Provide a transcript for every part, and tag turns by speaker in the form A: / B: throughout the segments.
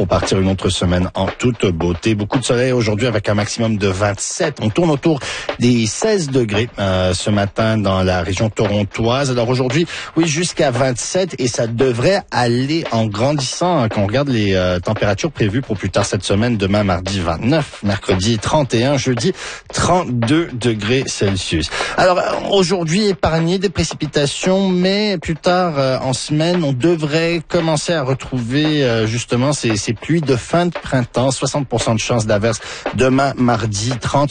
A: pour partir une autre semaine en toute beauté. Beaucoup de soleil aujourd'hui avec un maximum de 27. On tourne autour des 16 degrés ce matin dans la région torontoise. Alors aujourd'hui, oui, jusqu'à 27 et ça devrait aller en grandissant quand on regarde les températures prévues pour plus tard cette semaine. Demain, mardi 29, mercredi 31, jeudi 32 degrés Celsius. Alors aujourd'hui, épargné des précipitations, mais plus tard en semaine, on devrait commencer à retrouver justement ces pluies de fin de printemps. 60% de chance d'averse demain, mardi,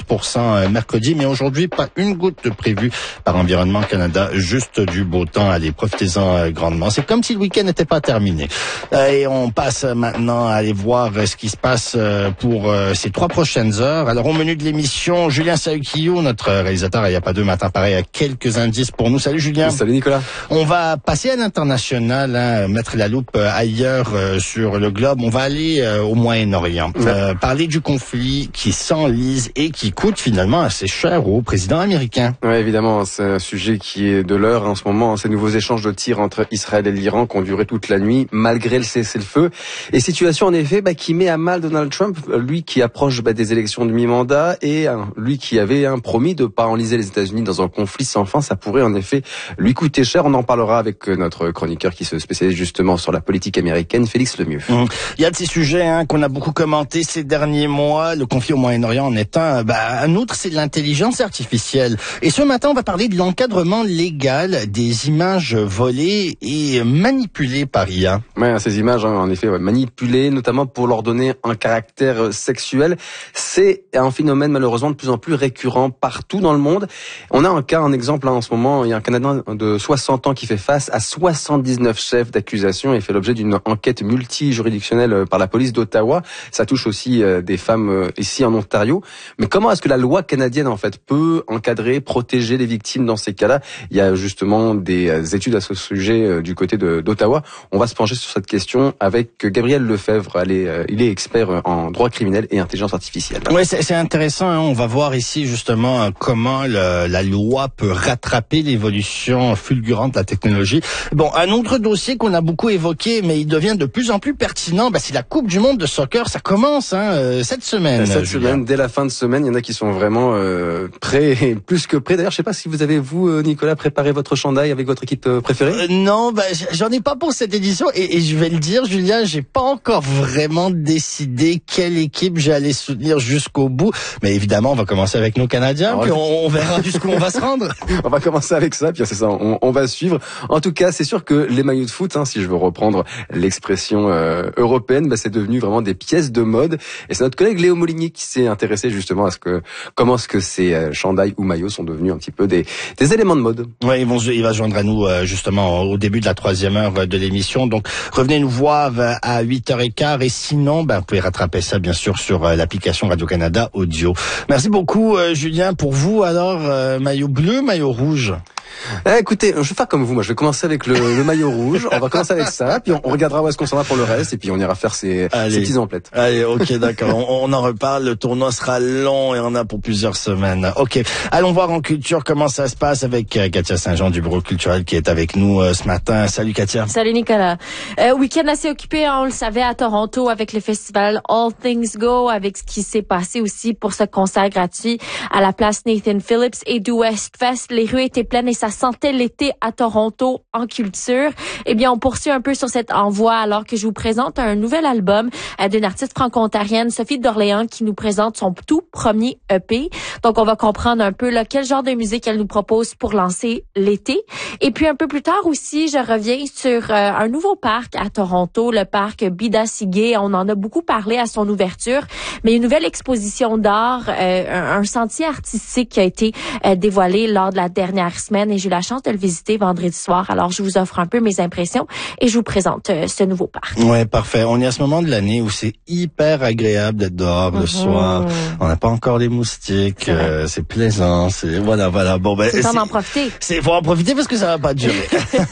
A: 30% mercredi. Mais aujourd'hui, pas une goutte de prévue par Environnement Canada. Juste du beau temps. Allez, profitez-en grandement. C'est comme si le week-end n'était pas terminé. Et on passe maintenant à aller voir ce qui se passe pour ces 3 prochaines heures. Alors, au menu de l'émission, Julien Saukio, notre réalisateur, il n'y a pas deux matins pareils, a quelques indices pour nous. Salut Julien.
B: Salut Nicolas.
A: On va passer à l'international, mettre la loupe ailleurs sur le globe. On va aller au Moyen-Orient, parler du conflit qui s'enlise et qui coûte finalement assez cher au président américain.
B: Ouais, évidemment, c'est un sujet qui est de l'heure en ce moment. Ces nouveaux échanges de tirs entre Israël et l'Iran qui ont duré toute la nuit, malgré le cessez-le-feu. Et situation en effet qui met à mal Donald Trump, lui qui approche des élections de mi-mandat et lui qui avait promis de pas enliser les États-Unis dans un conflit sans fin. Ça pourrait en effet lui coûter cher. On en parlera avec notre chroniqueur qui se spécialise justement sur la politique américaine, Félix Lemieux.
A: Il y a de ces sujets qu'on a beaucoup commentés ces derniers mois. Le conflit au Moyen-Orient en est un. Un autre, c'est l'intelligence artificielle. Et ce matin, on va parler de l'encadrement légal des images volées et manipulées par IA.
B: Ouais, ces images, en effet, manipulées, notamment pour leur donner un caractère sexuel. C'est un phénomène malheureusement de plus en plus récurrent partout dans le monde. On a un exemple en ce moment. Il y a un Canadien de 60 ans qui fait face à 79 chefs d'accusation et fait l'objet d'une enquête multijuridictionnelle par la police d'Ottawa. Ça touche aussi des femmes ici en Ontario. Mais comment est-ce que la loi canadienne en fait peut encadrer, protéger les victimes dans ces cas-là? Il y a justement des études à ce sujet du côté d'Ottawa. On va se pencher sur cette question avec Gabriel Lefebvre. Il est expert en droit criminel et intelligence artificielle.
A: Oui, c'est intéressant. On va voir ici justement comment la loi peut rattraper l'évolution fulgurante de la technologie. Bon, un autre dossier qu'on a beaucoup évoqué, mais il devient de plus en plus pertinent, c'est la Coupe du monde de soccer. Ça commence cette semaine.
B: Cette semaine, dès la fin de semaine, il y en a qui sont vraiment prêts, plus que prêts. D'ailleurs, je sais pas si vous avez, vous, Nicolas, préparé votre chandail avec votre équipe préférée.
A: Non, j'en ai pas pour cette édition et je vais le dire, Julien, j'ai pas encore vraiment décidé quelle équipe j'allais soutenir jusqu'au bout. Mais évidemment, on va commencer avec nos Canadiens, puis on verra jusqu'où on va se rendre.
B: On va commencer avec ça, puis c'est ça, on va suivre. En tout cas, c'est sûr que les maillots de foot, si je veux reprendre l'expression européenne, c'est devenu vraiment des pièces de mode. Et c'est notre collègue Léo Molinier qui s'est intéressé justement à comment est-ce que ces chandails ou maillots sont devenus un petit peu des éléments de mode.
A: Ouais, il va se joindre à nous justement au début de la 3e heure de l'émission. Donc revenez nous voir à 8h15 et sinon, vous pouvez rattraper ça bien sûr sur l'application Radio-Canada Audio. Merci beaucoup Julien. Pour vous alors, maillot bleu, maillot rouge?
B: Écoutez, je vais faire comme vous. Moi, je vais commencer avec le maillot rouge. On va commencer avec ça, puis on regardera où est-ce qu'on s'en va pour le reste, et puis on ira faire ces petits emplettes.
A: Allez, ok, d'accord. on en reparle. Le tournoi sera long et on a pour plusieurs semaines. Ok, allons voir en culture comment ça se passe avec Katia Saint-Jean du Bureau culturel qui est avec nous ce matin. Salut Katia.
C: Salut Nicolas. Week-end assez occupé, on le savait, à Toronto avec le festival All Things Go, avec ce qui s'est passé aussi pour ce concert gratuit à la place Nathan Phillips et du Westfest. Les rues étaient pleines et ça sentait l'été à Toronto en culture. Eh bien, on poursuit un peu sur cette envoi alors que je vous présente un nouvel album d'une artiste franco-ontarienne, Sophie d'Orléans, qui nous présente son tout premier EP. Donc, on va comprendre un peu quel genre de musique elle nous propose pour lancer l'été. Et puis, un peu plus tard aussi, je reviens sur un nouveau parc à Toronto, le parc Bidassigé. On en a beaucoup parlé à son ouverture, mais une nouvelle exposition d'art, un sentier artistique qui a été dévoilé lors de la dernière semaine et j'ai eu la chance de le visiter vendredi soir. Alors, je vous offre un peu mes impressions et je vous présente ce nouveau parc.
A: Ouais, parfait. On est à ce moment de l'année où c'est hyper agréable d'être dehors le soir. On n'a pas encore les moustiques. C'est plaisant. Voilà. Bon,
C: c'est le temps d'en profiter.
A: Faut en profiter parce que ça va pas durer.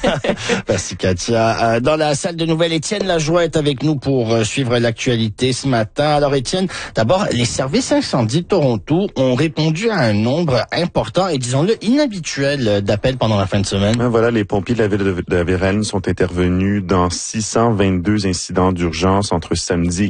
A: Merci, Katia. Dans la salle de nouvelles, Étienne Lajoie est avec nous pour suivre l'actualité ce matin. Alors, Étienne, d'abord, les services incendies de Toronto ont répondu à un nombre important et, disons-le, inhabituel d'appels pendant la fin de semaine.
D: Voilà, les pompiers de la ville de Vérone sont intervenus dans 622 incidents d'urgence entre samedi